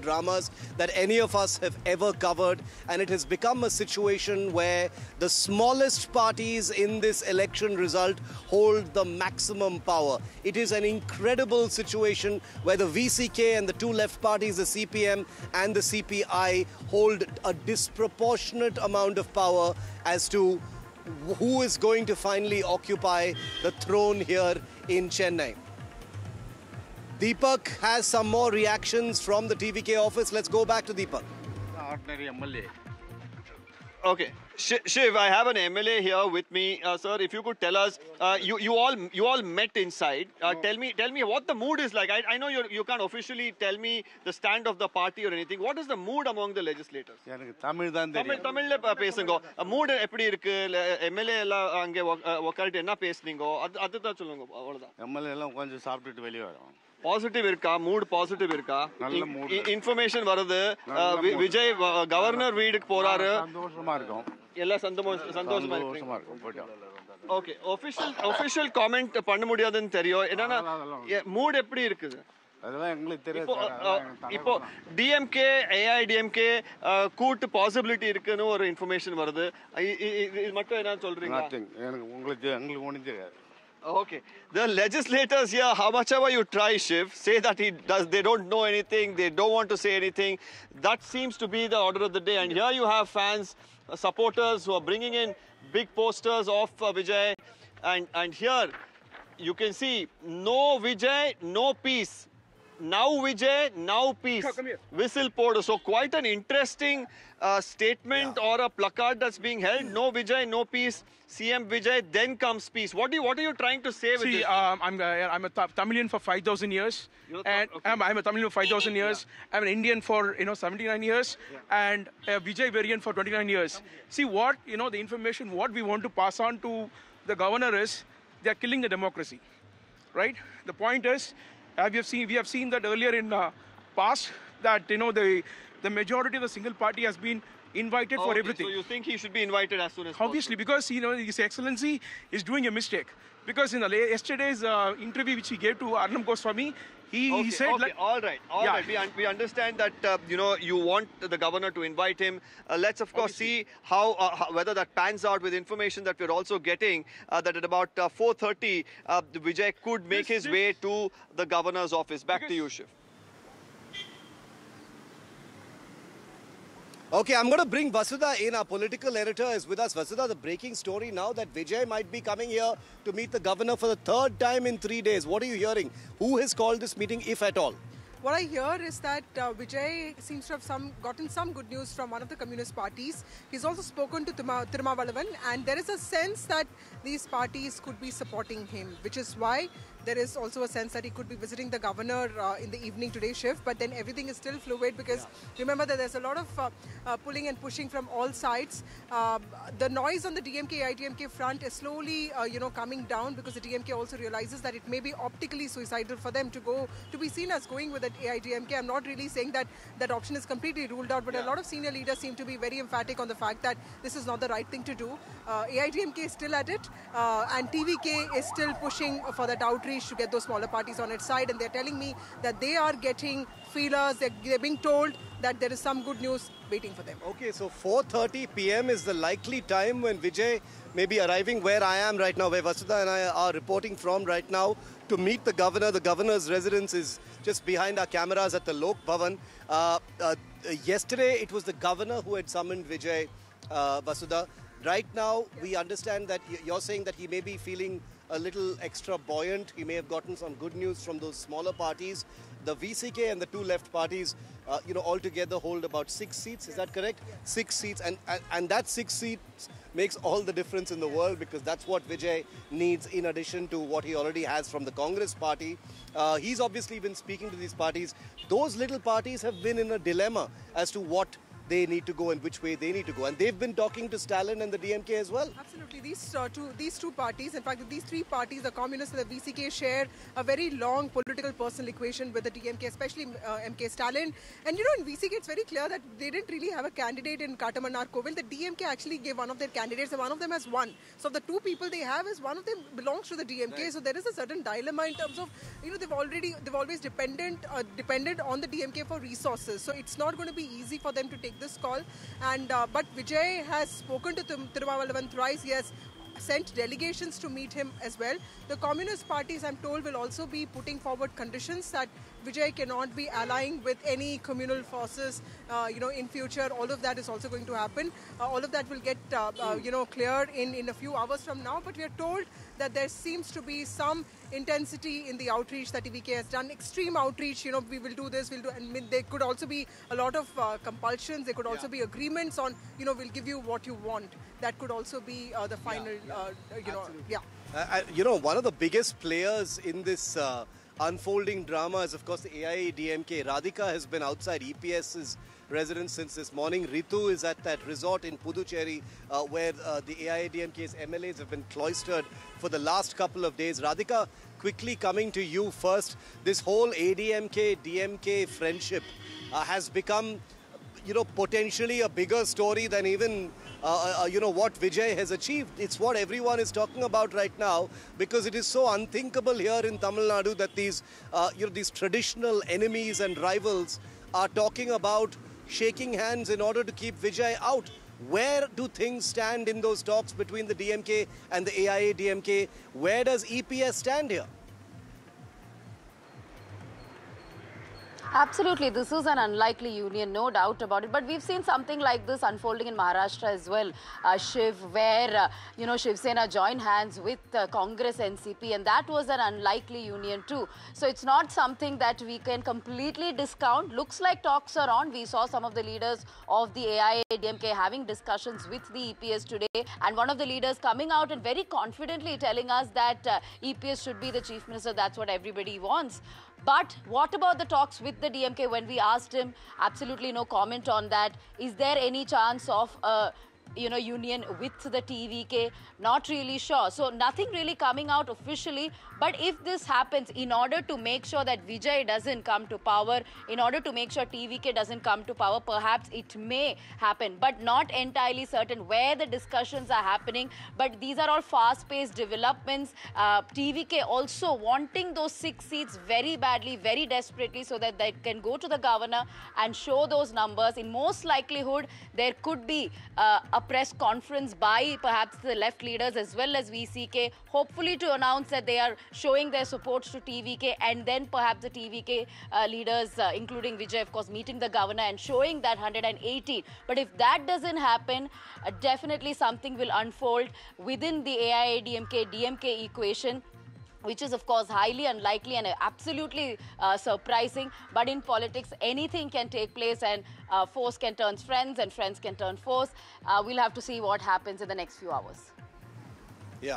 dramas that any of us have ever covered, and it has become a situation where the smallest parties in this election result hold the maximum power. It is an incredible situation where the VCK and the two left parties, the CPM and the CPI, hold a disproportionate amount of power as to who is going to finally occupy the throne here in Chennai. Deepak has some more reactions from the TVK office. Let's go back to Deepak. Ordinary MLA. Okay, Shiv, I have an MLA here with me, sir. If you could tell us, you all met inside. Tell me what the mood is like. I know you can't officially tell me the stand of the party or anything. What is the mood among the legislators? எனக்கு தமிழ் தான் தெரியும். தமிழ்ல பேசுங்க. Mood எப்படி இருக்கு? MLA எல்லாம் அங்க உட்கார்ந்து என்ன பேசுனீங்க? அதுதான் சொல்லுங்க. அவ்வளவுதான். MLA எல்லாம் கொஞ்சம் சாப்பிட்டுட்டு வெளியே வரோம். பாசிட்டிவ் இருக்கா? மூட் பாசிட்டிவ் இருக்கா? நல்ல மூட். இன்ஃபர்மேஷன் வருது. விஜய் கவர்னர் வீட்டுக்கு போறாரு. சந்தோஷமா இருக்கும். எல்லாம் சந்தோஷமா இருக்கும். போய்ட்டோம். ஓகே, official comment பண்ண முடியாதுன்னு தெரியும். என்னன்னா மூட் எப்படி இருக்குது? அதெல்லாம் எங்களுக்கு தெரியாது. இப்போ டிஎம்கே ஏஐடிஎம்கே கூட்டு பாசிபிலிட்டி இருக்குன்னு ஒரு இன்ஃபர்மேஷன் வருது. இது மட்டும் என்ன சொல்றீங்க? உங்களுக்கு ஒண்ணும் தெரியாது. Okay, the legislators here, how much ever you try, Shiv, say that they don't know anything, they don't want to say anything. That seems to be the order of the day. And here you have fans, supporters who are bringing in big posters of Vijay. And here you can see, no Vijay, no peace. Now Vijay, now peace. Whistle podu. So quite an interesting statement or a placard that's being held. No Vijay, no peace. CM Vijay, then comes peace. What are you trying to say with this? I'm a Tamilian for 5,000 years. I'm a Tamilian for 5,000 years. I'm an Indian for 79 years, and a Vijay variant for 29 years. See what the information what we want to pass on to the governor is they are killing the democracy, right? The point is, we have seen that earlier in past that the majority of the single party has been invited for everything. So you think he should be invited as soon as possible? Obviously, because His Excellency is doing a mistake. Because in yesterday's interview which he gave to Arnab Goswami, he said like, all right. We understand that you want the governor to invite him. Let's of course see how whether that pans out with information that we're also getting that at about 4:30 Vijay could make his way to the governor's office. Back to you, Shiv. Okay, I'm going to bring Vasudha in. Our political editor is with us. Vasudha, the breaking story now that Vijay might be coming here to meet the governor for the third time in 3 days. What are you hearing? Who has called this meeting, if at all? What I hear is that Vijay seems to have gotten some good news from one of the communist parties. He's also spoken to Tirumavalavan, and there is a sense that these parties could be supporting him, which is why there is also a sense that he could be visiting the governor in the evening today's shift. But then everything is still fluid because remember that there's a lot of pulling and pushing from all sides. The noise on the DMK-AIDMK front is slowly coming down because the DMK also realizes that it may be optically suicidal for them to be seen as going with the AIDMK. I'm not really saying that that option is completely ruled out, but a lot of senior leaders seem to be very emphatic on the fact that this is not the right thing to do. AIDMK is still at it, and TVK is still pushing for that outreach to get those smaller parties on its side, and they're telling me that they are getting feelers, they're being told that there is some good news waiting for them. Okay, so 4:30 p.m. is the likely time when Vijay may be arriving where I am right now, where Vasudha and I are reporting from right now to meet the governor. The governor's residence is just behind our cameras at the Lok Bhavan. Yesterday, it was the governor who had summoned Vijay, Vasudha. Right now, we understand that you're saying that he may be feeling a little extra buoyant. He may have gotten some good news from those smaller parties. The VCK and the two left parties, altogether hold about 6 seats. Is that correct? 6 seats. And that 6 seats makes all the difference in the world because that's what Vijay needs in addition to what he already has from the Congress party. He's obviously been speaking to these parties. Those little parties have been in a dilemma as to what they need to go and which way they need to go. And they've been talking to Stalin and the DMK as well. Absolutely. These two parties, in fact, these three parties, the Communists and the VCK, share a very long political personal equation with the DMK, especially MK Stalin. And you know, in VCK, it's very clear that they didn't really have a candidate in Katamanar Kovil. The DMK actually gave one of their candidates, and one of them has won. So the two people they have is one of them belongs to the DMK. Right. So there is a certain dilemma in terms of, you know, they've always depended on the DMK for resources. So it's not going to be easy for them to take this call. And but Vijay has spoken to Tirumavalavan thrice. He has sent delegations to meet him as well. The Communist parties, I'm told, will also be putting forward conditions that Vijay cannot be allying with any communal forces, in future. All of that is also going to happen. All of that will get, clear in a few hours from now. But we are told that there seems to be some intensity in the outreach that TVK has done. Extreme outreach, we will do this, and there could also be a lot of compulsions. There could also be agreements on, we'll give you what you want. That could also be the final, one of the biggest players in this unfolding drama is, of course, the AIADMK. Radhika has been outside EPS's residence since this morning. Ritu is at that resort in Puducherry where the AIADMK's MLAs have been cloistered for the last couple of days. Radhika, quickly coming to you first. This whole ADMK-DMK friendship has become, potentially a bigger story than even what Vijay has achieved. It's what everyone is talking about right now, because it is so unthinkable here in Tamil Nadu that these traditional enemies and rivals are talking about shaking hands in order to keep Vijay out. Where do things stand in those talks between the DMK and the AIADMK? Where does EPS stand here? Absolutely, this is an unlikely union, no doubt about it. But we've seen something like this unfolding in Maharashtra as well, Shiv, where, Shiv Sena joined hands with Congress NCP, and that was an unlikely union too. So it's not something that we can completely discount. Looks like talks are on. We saw some of the leaders of the AIADMK having discussions with the EPS today, and one of the leaders coming out and very confidently telling us that EPS should be the chief minister. That's what everybody wants. But what about the talks with the DMK? When we asked him, absolutely no comment on that. Is there any chance of union with the TVK? Not really sure. So nothing really coming out officially. But if this happens, in order to make sure that Vijay doesn't come to power, in order to make sure TVK doesn't come to power, perhaps it may happen, but not entirely certain where the discussions are happening. But these are all fast-paced developments. TVK also wanting those 6 seats very badly, very desperately, so that they can go to the governor and show those numbers. In most likelihood, there could be a press conference by perhaps the left leaders as well as VCK, hopefully to announce that they are showing their support to TVK, and then perhaps the TVK leaders, including Vijay, of course, meeting the governor and showing that 180. But if that doesn't happen, definitely something will unfold within the AIADMK-DMK equation, which is, of course, highly unlikely and absolutely surprising. But in politics, anything can take place, and foes can turn friends and friends can turn foes. We'll have to see what happens in the next few hours. Yeah.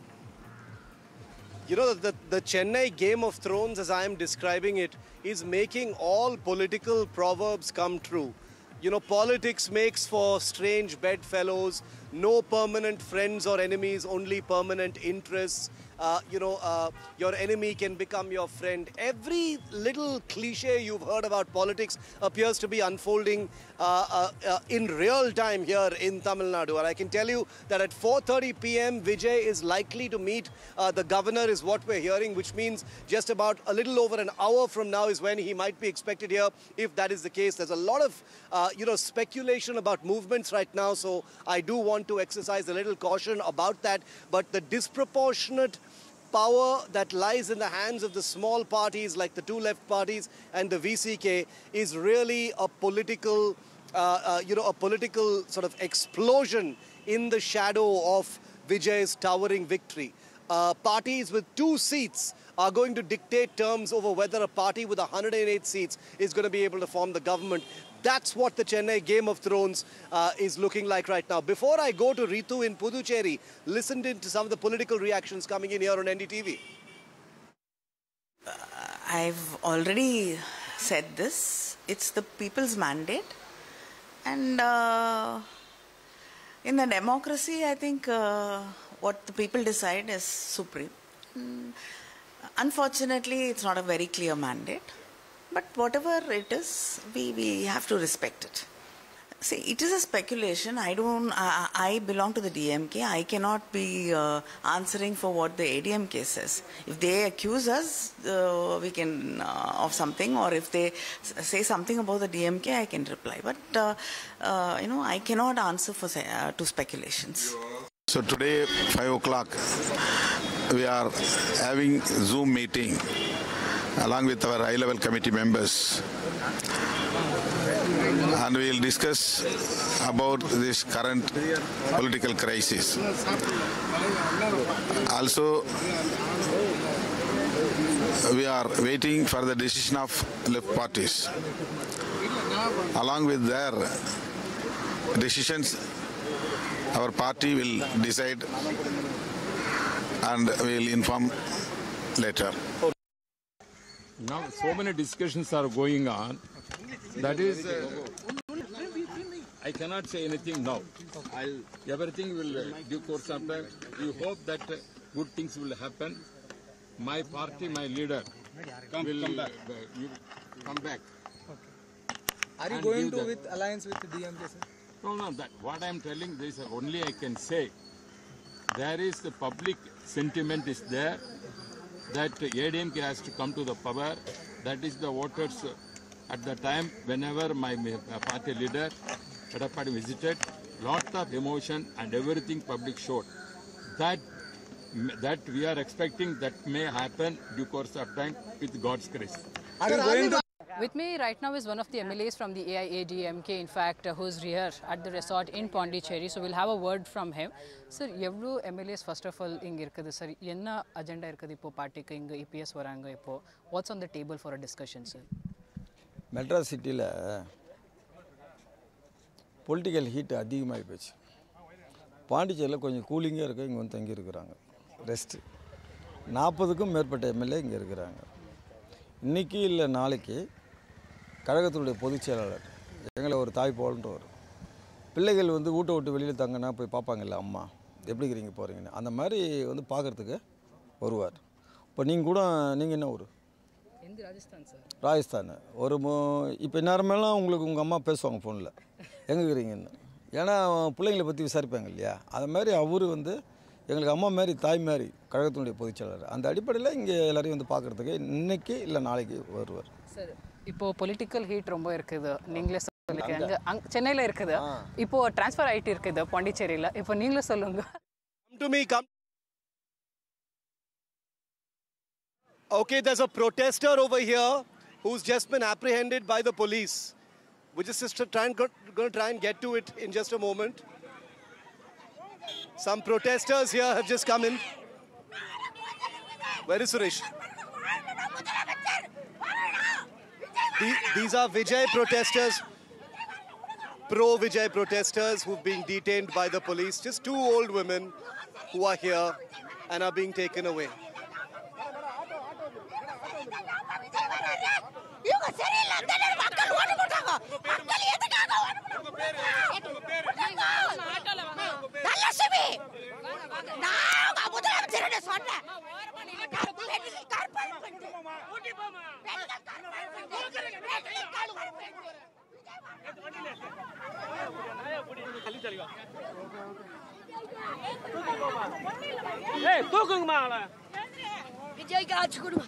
The Chennai Game of Thrones, as I am describing it, is making all political proverbs come true. Politics makes for strange bedfellows, no permanent friends or enemies, only permanent interests. Your enemy can become your friend. Every little cliche you've heard about politics appears to be unfolding in real time here in Tamil Nadu. And I can tell you that at 4:30 p.m. Vijay is likely to meet the governor, is what we're hearing, which means just about a little over an hour from now is when he might be expected here, if that is the case. There's a lot of, speculation about movements right now, so I do want to exercise a little caution about that. But the disproportionate power that lies in the hands of the small parties like the two left parties and the VCK is really a political, a political sort of explosion in the shadow of Vijay's towering victory. Parties with 2 seats are going to dictate terms over whether a party with 108 seats is going to be able to form the government. That's what the Chennai Game of Thrones is looking like right now. Before I go to Ritu in Puducherry, listen to some of the political reactions coming in here on NDTV. I've already said this. It's the people's mandate. And in a democracy, I think what the people decide is supreme. Unfortunately, it's not a very clear mandate. But whatever it is, we have to respect it. See, it is a speculation. I belong to the DMK. I cannot be answering for what the ADMK says. If they accuse us, we can of something, or if they say something about the DMK, I can reply. But I cannot answer for to speculations. So today, 5 o'clock, we are having Zoom meeting along with our high-level committee members. And we will discuss about this current political crisis. Also, we are waiting for the decision of left parties. Along with their decisions, our party will decide and we will inform later. Now, so many discussions are going on. That is, I cannot say anything now. Everything will due course of time. We hope that good things will happen. My party, my leader will come back. Are you going to with alliance with the DMK, sir? No. That what I am telling, this only I can say. There is the public sentiment is there that ADMK has to come to the power. That is the voters. At the time, whenever my party leader, Edappadi, visited, lot of emotion and everything public showed. That we are expecting that may happen due course of time with God's grace. Are you going to... With me right now is one of the MLAs from the AIADMK, in fact, who's here at the resort in Pondicherry. So we'll have a word from him. Sir, evlo MLAs first of all inga irukudhu sir. Enna agenda irukudhu ipo party ku inga EPS varanga ipo. What's on the table for a discussion, sir? Madras சிட்டியில் political heat அதிகமாகி போச்சு. பாண்டிச்சேரியில் கொஞ்சம் கூலிங்காக இருக்குது, இங்கே வந்து தங்கி இருக்கிறாங்க ரெஸ்ட்டு. 40க்கும் மேற்பட்ட எம்எல்ஏ இங்கே இருக்கிறாங்க. இன்றைக்கி இல்லை நாளைக்கு கழகத்தினுடைய பொதுச் செயலாளர் எங்களை ஒரு தாய் போலன்றவர், பிள்ளைகள் வந்து வீட்டை விட்டு வெளியில் தங்கினா போய் பார்ப்பாங்கல்ல, அம்மா எப்படி இருக்கிறீங்க போகிறீங்கன்னு, அந்த மாதிரி வந்து பார்க்குறதுக்கு வருவார். இப்போ நீங்கள் என்ன ஊர்? ராஜஸ்தான் சார். ராஜஸ்தான். இப்போ நேரமெல்லாம் உங்களுக்கு உங்கள் அம்மா பேசுவாங்க ஃபோனில் எங்கே இருக்கிறீங்கன்னு. ஏன்னா பிள்ளைங்களை பற்றி விசாரிப்பாங்க இல்லையா, அது மாதிரி அவர் வந்து எங்களுக்கு அம்மா மாதிரி தாய் மாதிரி கழகத்தினுடைய பொதுச்செயலாளர். அந்த அடிப்படையில் இங்கே எல்லாரையும் வந்து பார்க்குறதுக்கு இன்றைக்கி இல்லை நாளைக்கு வருவார். சார், இப்போது பொலிட்டிக்கல் ஹீட் ரொம்ப இருக்குது, நீங்களே சொல்லிக்கிறீங்க. அங்கே சென்னையில் இருக்குது, இப்போது ட்ரான்ஸ்ஃபர் ஆகிட்டு இருக்குது பாண்டிச்சேரியில். இப்போ நீங்களே சொல்லுங்கள். Okay, there's a protester over here who's just been apprehended by the police. We're just going to try and get to it in just a moment. Some protesters here have just come in. Where is Suresh? These are Vijay protesters, pro-Vijay protesters who've been detained by the police. Just two old women who are here and are being taken away. Hey, தூக்குங்கமா அவளை. விஜய்க்கு ஆட்சி கொடுங்க.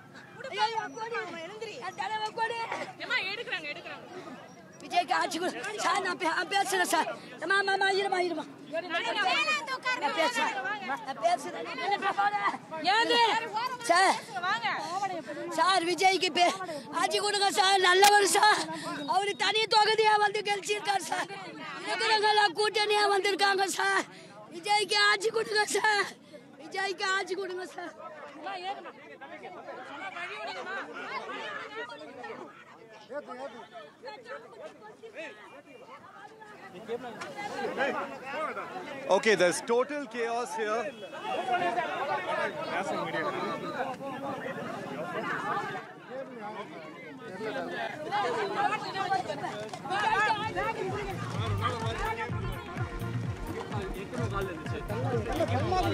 விஜய்க்கு ஆட்சி கொடு sir. நான் பேசுறேன் sir. மாமா இருமா சார். விஜய்க்கு ஆட்சி கொடுங்க சார். நல்லவர் சார். அவரு தனி தொகுதியா வந்து கழிச்சிருக்காரு சார். இருக்கிறவங்க கூட்டணியா வந்திருக்காங்க சார். விஜய்க்கு ஆட்சி கொடுங்க சார். விஜய்க்கு ஆட்சி கொடுங்க sir. Okay, there's total chaos here.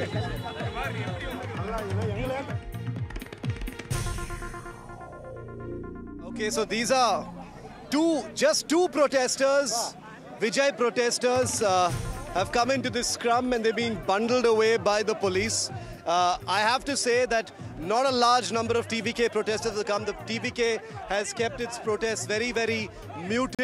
Okay, so these are just two protesters, Vijay protesters, have come into this scrum and they're being bundled away by the police. I have to say that not a large number of TVK protesters have come. The TVK has kept its protests very, very muted.